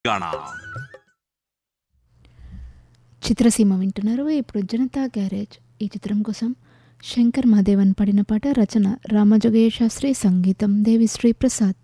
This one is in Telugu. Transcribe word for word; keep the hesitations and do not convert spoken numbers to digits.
గానా చిత్రసీమ వింటున్నారు. ఇప్పుడు జనతా గ్యారేజ్ ఈ చిత్రం కోసం శంకర్ మహాదేవన్ పాడిన పాట, రచన రామజోగయ్య శాస్త్రి, సంగీతం దేవిశ్రీ ప్రసాద్.